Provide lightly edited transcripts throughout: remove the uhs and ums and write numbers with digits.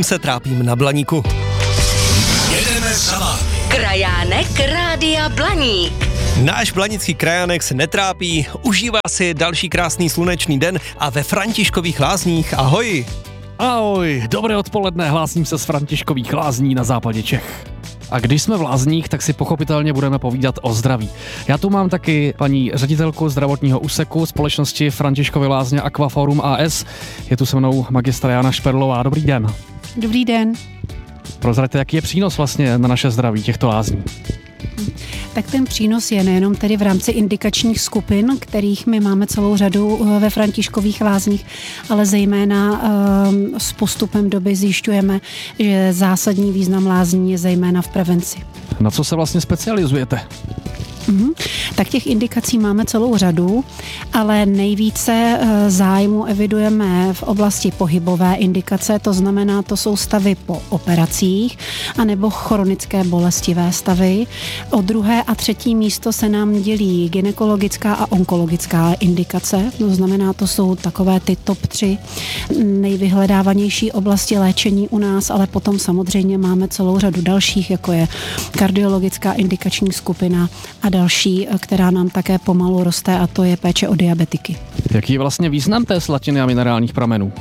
se trápím na Blaníku. Jedeme za vámi. Krajánek Rádia Blaník. Náš blanický krajánek se netrápí, užívá si další krásný slunečný den a ve Františkových Lázních. Ahoj! Ahoj, dobré odpoledne, hlásím se z Františkových Lázní na západě Čech. A když jsme v Lázních, tak si pochopitelně budeme povídat o zdraví. Já tu mám taky paní ředitelku zdravotního úseku společnosti Františkovy Lázně Aquaforum AS. Je tu se mnou magistra Jana Šperlová. Dobrý den. Dobrý den. Prozraďte, jaký je přínos vlastně na naše zdraví těchto lázní? Tak ten přínos je nejenom tedy v rámci indikačních skupin, kterých my máme celou řadu ve Františkových Lázních, ale zejména s postupem doby zjišťujeme, že zásadní význam lázní je zejména v prevenci. Na co se vlastně specializujete? Tak těch indikací máme celou řadu, ale nejvíce zájmu evidujeme v oblasti pohybové indikace, to znamená, to jsou stavy po operacích anebo chronické bolestivé stavy. O druhé a třetí místo se nám dělí gynekologická a onkologická indikace, to znamená, to jsou takové ty top 3 nejvyhledávanější oblasti léčení u nás, ale potom samozřejmě máme celou řadu dalších, jako je kardiologická indikační skupina a další, která nám také pomalu roste, a to je péče o diabetiky. Jaký je vlastně význam té slatiny a minerálních pramenů?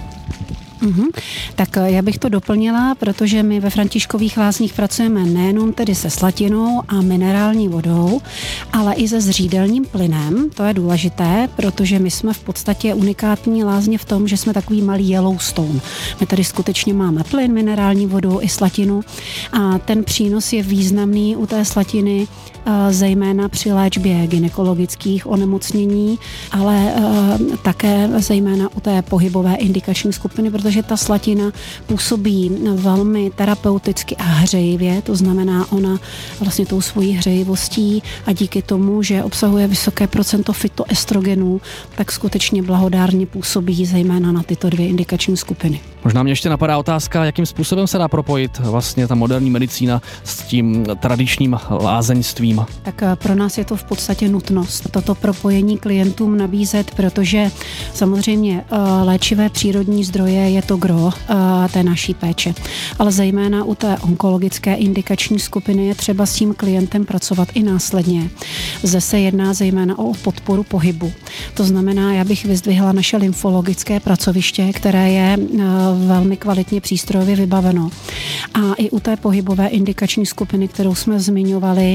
Tak já bych to doplnila, protože my ve Františkových Lázních pracujeme nejenom tedy se slatinou a minerální vodou, ale i se zřídelním plynem. To je důležité, protože my jsme v podstatě unikátní lázně v tom, že jsme takový malý Yellowstone. My tady skutečně máme plyn, minerální vodu i slatinu a ten přínos je významný u té slatiny, zejména při léčbě gynekologických onemocnění, ale také zejména u té pohybové indikační skupiny, protože ta slatina působí velmi terapeuticky a hřejivě, to znamená, ona vlastně tou svojí hřejivostí a díky tomu, že obsahuje vysoké procento fytoestrogenů, tak skutečně blahodárně působí zejména na tyto 2 indikační skupiny. Možná mě ještě napadá otázka, jakým způsobem se dá propojit vlastně ta moderní medicína s tím tradičním lázeňstvím. Tak pro nás je to v podstatě nutnost toto propojení klientům nabízet, protože samozřejmě léčivé přírodní zdroje je to gro té naší péče. Ale zejména u té onkologické indikační skupiny je třeba s tím klientem pracovat i následně. Zde se jedná zejména o podporu pohybu. To znamená, já bych vyzdvihla naše lymfologické pracoviště, které je velmi kvalitně přístrojově vybaveno. A i u té pohybové indikační skupiny, kterou jsme zmiňovali,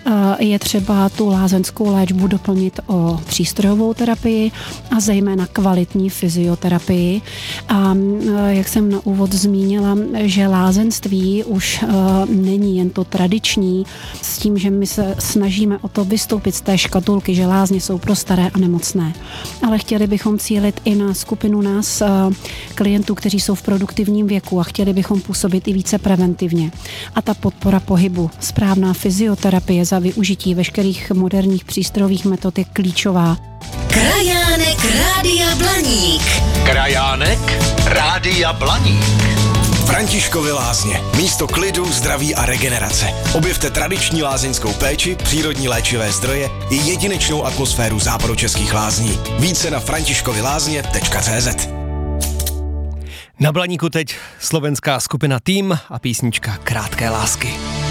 je třeba tu lázeňskou léčbu doplnit o přístrojovou terapii a zejména kvalitní fyzioterapii. A jak jsem na úvod zmínila, že lázeňství už není jen to tradiční, s tím, že my se snažíme o to vystoupit z té škatulky, že lázně jsou pro staré a nemocné. Ale chtěli bychom cílit i na skupinu nás, klientů, kteří jsou v produktivním věku, a chtěli bychom působit i více preventivně. A ta podpora pohybu, správná fyzioterapie za využití veškerých moderních přístrojových metod je klíčová. Krajánek Rádia Blaník. Krajánek Rádia Blaník. Františkovy Lázně. Místo klidu, zdraví a regenerace. Objevte tradiční lázeňskou péči, přírodní léčivé zdroje i jedinečnou atmosféru západočeských lázní. Více na františkovylázně.cz. Na Blaníku teď slovenská skupina Tým a písnička Krátké lásky.